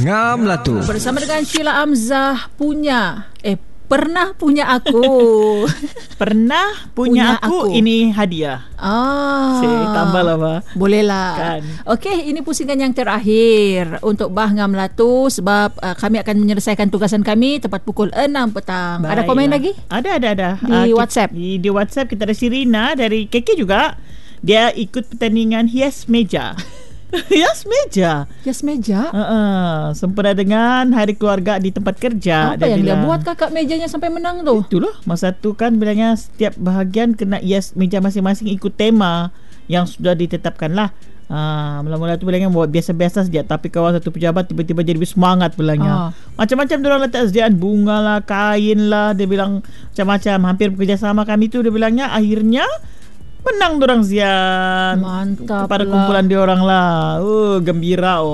Ngam lah tu. Bersama dengan Sheila Amzah pernah punya aku. Pernah punya aku. Ini hadiah. Saya tambah lah, Bah. Boleh lah Kan. Okey, ini pusingan yang terakhir untuk Bah Ngam Latu. Sebab kami akan menyelesaikan tugasan kami tepat pukul 6 petang. Ada komen lagi? Ada. Di WhatsApp? Di WhatsApp kita ada Sirina dari KK juga. Dia ikut pertandingan hias meja. Hias meja. Sempena dengan hari keluarga di tempat kerja. Apa yang dia buat kakak mejanya sampai menang tu? Itulah. Masa tu kan bilangnya setiap bahagian kena hias meja masing-masing ikut tema yang sudah ditetapkan lah. Mula-mula tu bilangnya buat biasa-biasa saja, tapi kawan satu pejabat tiba-tiba jadi semangat bilangnya. Macam-macam diorang letak sediaan, bunga lah, kain lah. Dia bilang macam-macam. Hampir bekerjasama kami tu, dia bilangnya akhirnya menang dorang Zian. Mantap kepada lah. Kumpulan diorang lah. Gembira.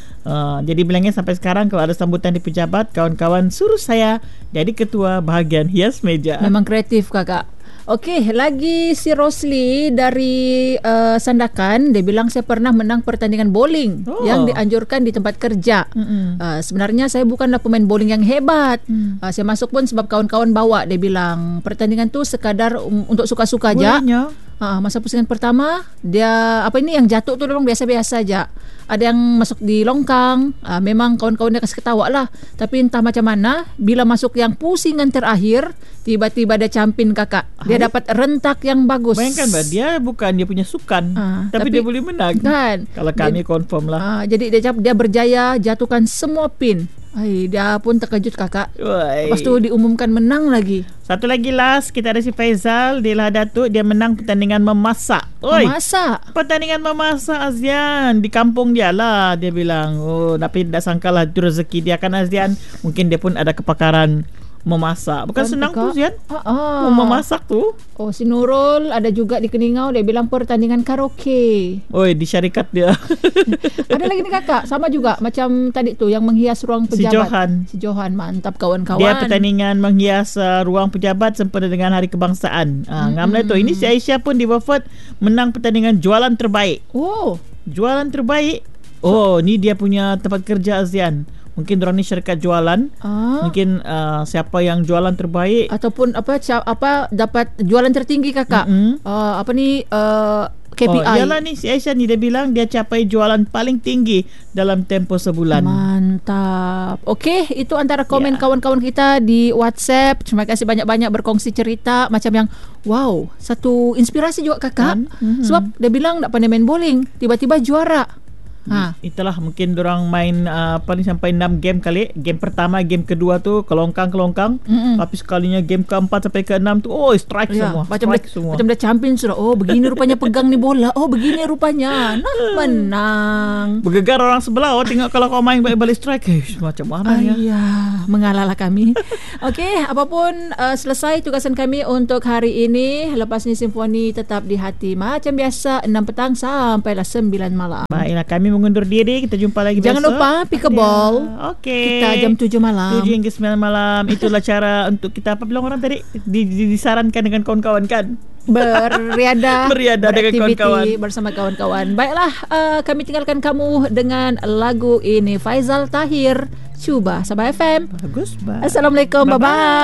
Jadi bilangnya sampai sekarang kalau ada sambutan di pejabat, kawan-kawan suruh saya jadi ketua bahagian hias meja. Memang kreatif kakak. Okey, lagi si Rosli dari Sandakan. Dia bilang saya pernah menang pertandingan bowling yang dianjurkan di tempat kerja. Sebenarnya saya bukanlah pemain bowling yang hebat. Saya masuk pun sebab kawan-kawan bawa. Dia bilang pertandingan tu sekadar untuk suka-suka aja. Masa pusingan pertama dia yang jatuh tu dorang biasa-biasa aja. Ada yang masuk di longkang. Memang kawan-kawan dia kasih ketawa lah. Tapi entah macam mana, bila masuk yang pusingan terakhir, tiba-tiba dia campin kakak. Dia dapat rentak yang bagus. Bayangkan Mbak, dia punya sukan, tapi dia boleh menang kan? Kalau kami confirm lah. Jadi dia berjaya jatuhkan semua pin. Dia pun terkejut kakak. Lepas tu diumumkan menang lagi. Satu lagi last, kita ada si Faizal di Lahadatuk. Dia menang pertandingan memasak. Memasak? Pertandingan memasak Azian. Di kampung dia lah. Dia bilang, tapi tidak sangka lah itu rezeki dia kan Azian. Mungkin dia pun ada kepakaran memasak. Bukan senang tu Zian. Memasak tu. Si Nurul ada juga di Keningau. Dia bilang pertandingan karaoke. Di syarikat dia. Ada lagi nih kakak, sama juga macam tadi tu yang menghias ruang pejabat. Si Johan. Mantap kawan-kawan. Dia pertandingan menghias ruang pejabat sempena dengan hari kebangsaan. Ngamlah tu. Ini si Aisyah pun di Beaufort menang pertandingan jualan terbaik. Jualan terbaik. Ni dia punya tempat kerja Azian. Mungkin diorang ni syarikat jualan. Mungkin siapa yang jualan terbaik ataupun dapat jualan tertinggi kakak. KPI. Yalah ni si Aisyah ni dia bilang dia capai jualan paling tinggi dalam tempoh sebulan. Mantap. Okey, itu antara komen kawan-kawan kita di WhatsApp. Terima kasih banyak-banyak berkongsi cerita macam yang satu inspirasi juga kakak. Sebab dia bilang tak pandai main bowling, tiba-tiba juara. Itulah mungkin dorang main paling sampai 6 game kali. Game pertama, game kedua tu kelongkang. Tapi sekalinya game keempat sampai ke-6 tu strike semua. Macam dia champion sudah. Begini rupanya pegang ni bola. Begini rupanya. Menang. Bergegar orang sebelah. Tengok kalau kau main balik strike. Macam mana ya? Mengalahlah kami. Okey, apapun selesai tugasan kami untuk hari ini. Lepas ni simfoni tetap di hati macam biasa 6 petang sampailah 9 malam. Baiklah, kami mengundur diri. Kita jumpa lagi Jangan besok. lupa pickleball. Okey. Kita jam 7 malam. 7 hingga 9 malam. Itulah cara untuk kita, apa bilang orang tadi? Disarankan dengan kawan-kawan kan? Beriadah dengan kawan-kawan. bersama kawan-kawan. Baiklah, kami tinggalkan kamu dengan lagu ini. Faizal Tahir, Cuba Sabah FM. Bagus. Assalamualaikum. Bye-bye.